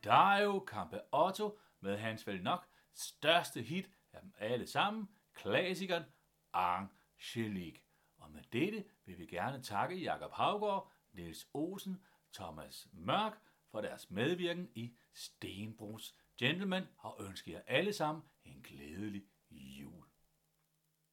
Dario Campeotto med hans vel nok største hit af dem alle sammen, klassikeren Angelique. Og med dette vil vi gerne takke Jakob Haugaard, Niels Olsen, Thomas Mørk for deres medvirken i Stenbros Gentlemen og ønske jer alle sammen en glædelig